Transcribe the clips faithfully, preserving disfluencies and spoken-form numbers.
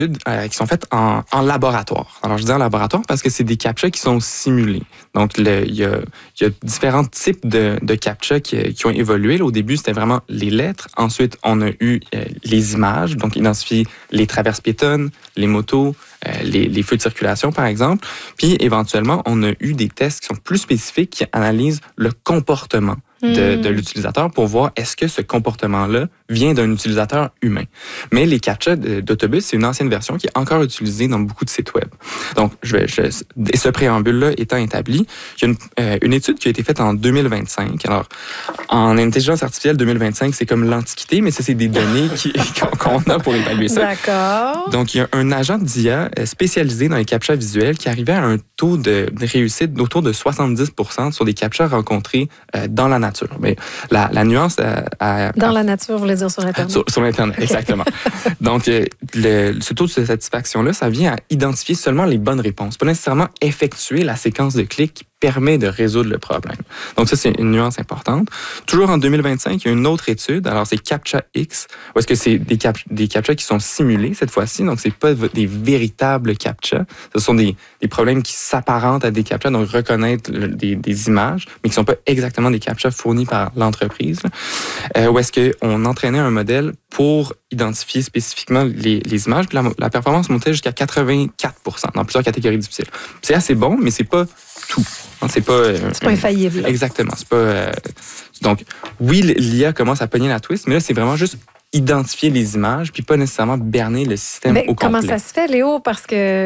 Euh, qui sont faites en, en laboratoire. Alors, je dis en laboratoire parce que c'est des captchas qui sont simulés. Donc, le, il, y a, il y a différents types de, de captchas qui, qui ont évolué. Là, au début, c'était vraiment les lettres. Ensuite, on a eu euh, les images, donc identifier les traverses piétonnes, les motos, euh, les, les feux de circulation, par exemple. Puis, éventuellement, on a eu des tests qui sont plus spécifiques qui analysent le comportement de, de l'utilisateur pour voir est-ce que ce comportement-là vient d'un utilisateur humain. Mais les captchas d'autobus, c'est une ancienne version qui est encore utilisée dans beaucoup de sites web. Donc, je vais, je, ce préambule-là étant établi, il y a une, euh, une étude qui a été faite en deux mille vingt-cinq. Alors, en intelligence artificielle, deux mille vingt-cinq, c'est comme l'Antiquité, mais ça, c'est des données qui, qu'on a pour évaluer ça. D'accord. Donc, il y a un agent d'I A spécialisé dans les captchas visuels qui arrivait à un taux de, de réussite d'autour de soixante-dix pour cent sur des captchas rencontrés euh, dans la nature. Mais la, la nuance... À, à, dans à, la nature, vous voulez dire sur Internet? Sur, sur Internet, okay. Exactement. Donc, euh, le, ce taux de satisfaction-là, ça vient à identifier seulement les bonnes réponses, pas nécessairement effectuer la séquence de clics qui permet de résoudre le problème. Donc, ça, c'est une nuance importante. Toujours en deux mille vingt-cinq, il y a une autre étude. Alors, c'est CAPTCHA-X, où est-ce que c'est des, cap, des captchas qui sont simulés cette fois-ci. Donc, c'est pas des véritables captchas. Ce sont des, des problèmes qui s'apparentent à des captchas, donc reconnaître le, des, des images, mais qui sont pas exactement des captchas fournis par l'entreprise. Euh, où est-ce qu'on entraînait un modèle pour identifier spécifiquement les, les images. Puis la, la performance montait jusqu'à quatre-vingt-quatre pour cent dans plusieurs catégories difficiles. C'est assez bon, mais c'est pas tout. C'est pas, euh, c'est pas infaillible. Exactement. C'est pas, euh, donc, oui, l'I A commence à pogner la twist, mais là, c'est vraiment juste identifier les images, puis pas nécessairement berner le système mais au complet. Comment ça se fait, Léo? Parce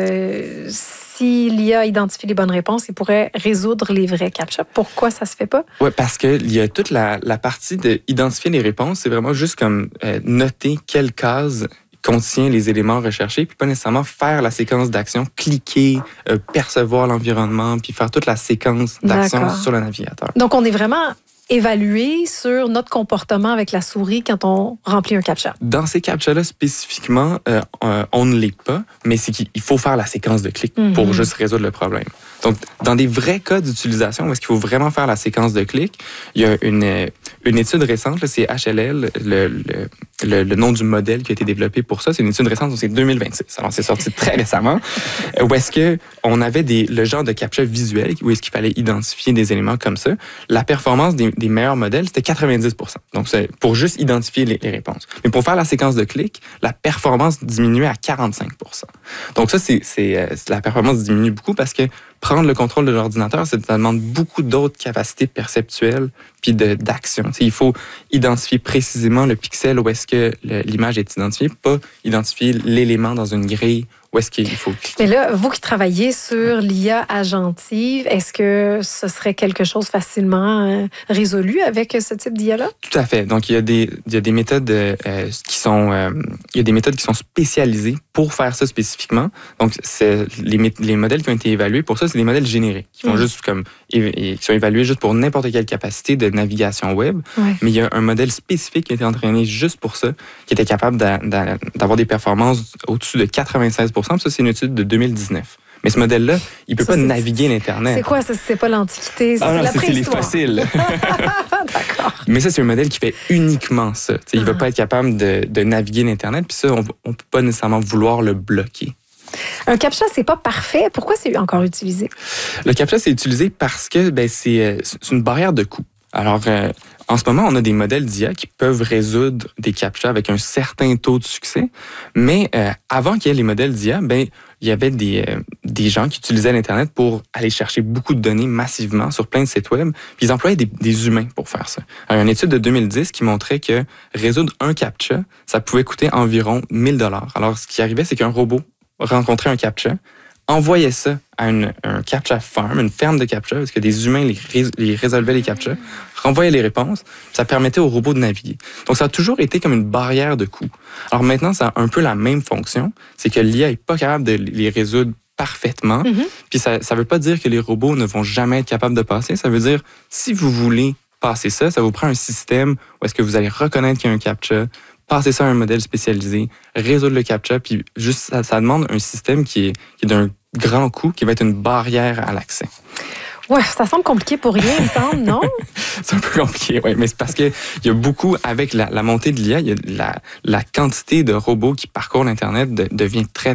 que si l'I A identifie les bonnes réponses, il pourrait résoudre les vrais captchas. Pourquoi ça se fait pas? Oui, parce qu'il y a toute la, la partie d'identifier les réponses, c'est vraiment juste comme euh, noter quelle case contient les éléments recherchés, puis pas nécessairement faire la séquence d'action, cliquer, euh, percevoir l'environnement, puis faire toute la séquence d'action sur le navigateur. Donc, on est vraiment évalué sur notre comportement avec la souris quand on remplit un captcha. Dans ces captchas-là, spécifiquement, euh, on ne l'est pas, mais c'est qu'il faut faire la séquence de clics mm-hmm. pour juste résoudre le problème. Donc, dans des vrais cas d'utilisation où est-ce qu'il faut vraiment faire la séquence de clics, il y a une, une étude récente, là, c'est H L L, le, le, le, le nom du modèle qui a été développé pour ça. C'est une étude récente, c'est deux mille vingt-six. Alors, c'est sorti très récemment. Où est-ce qu'on avait des, le genre de captcha visuel, où est-ce qu'il fallait identifier des éléments comme ça. La performance des, des meilleurs modèles, c'était quatre-vingt-dix pour cent. Donc, c'est pour juste identifier les, les réponses. Mais pour faire la séquence de clics, la performance diminuait à quarante-cinq pour cent. Donc, ça, c'est, c'est, la performance diminue beaucoup parce que prendre le contrôle de l'ordinateur, ça demande beaucoup d'autres capacités perceptuelles puis de, d'action. Tu sais, il faut identifier précisément le pixel où est-ce que le, l'image est identifiée, pas identifier l'élément dans une grille où est-ce qu'il faut cliquer. Mais là, vous qui travaillez sur l'I A agentive, est-ce que ce serait quelque chose facilement euh, résolu avec ce type d'I A-là? Tout à fait. Donc, il y a des, il y a des méthodes euh, qui sont, euh, il y a des méthodes qui sont spécialisées pour faire ça spécifiquement. Donc, c'est les, les modèles qui ont été évalués pour ça, c'est des modèles génériques qui font mmh. juste comme, et, qui sont évalués juste pour n'importe quelle capacité de navigation web. Ouais. Mais il y a un modèle spécifique qui a été entraîné juste pour ça, qui était capable d'a, d'a, d'avoir des performances au-dessus de quatre-vingt-seize pour cent. Ça, c'est une étude de deux mille dix-neuf. Mais ce modèle-là, il ne peut ça, pas naviguer l'Internet. C'est quoi ça? C'est pas l'Antiquité, c'est, ah non, c'est la c'est, préhistoire. C'est les fossiles. D'accord. Mais ça, c'est un modèle qui fait uniquement ça. T'sais, il ne va pas être capable de, de naviguer l'Internet, puis ça, on ne peut pas nécessairement vouloir le bloquer. Un captcha, c'est pas parfait. Pourquoi c'est encore utilisé? Le captcha, c'est utilisé parce que ben, c'est, c'est une barrière de coût. Alors, euh, en ce moment, on a des modèles d'I A qui peuvent résoudre des captchas avec un certain taux de succès, mais euh, avant qu'il y ait les modèles d'I A, ben, il y avait des, euh, des gens qui utilisaient l'Internet pour aller chercher beaucoup de données massivement sur plein de sites web, puis ils employaient des, des humains pour faire ça. Alors, il y a une étude de deux mille dix qui montrait que résoudre un captcha, ça pouvait coûter environ mille dollars. Alors, ce qui arrivait, c'est qu'un robot rencontrait un captcha, envoyait ça à une, un captcha farm, une ferme de captcha, parce que des humains les, rés, les résolvaient les captchas, renvoyaient les réponses, ça permettait au robot de naviguer. Donc, ça a toujours été comme une barrière de coût. Alors maintenant, ça a un peu la même fonction, c'est que l'I A n'est pas capable de les résoudre parfaitement, mm-hmm. puis ça ne veut pas dire que les robots ne vont jamais être capables de passer, ça veut dire, si vous voulez passer ça, ça vous prend un système où est-ce que vous allez reconnaître qu'il y a un captcha, passer ça à un modèle spécialisé, résoudre le captcha, puis juste ça, ça demande un système qui est, qui est d'un grand coût, qui va être une barrière à l'accès. Ouais, ça semble compliqué pour rien, il me semble, non? C'est un peu compliqué, oui, mais c'est parce qu'il y a beaucoup, avec la, la montée de l'I A, il y a la, la quantité de robots qui parcourent l'Internet de, devient très,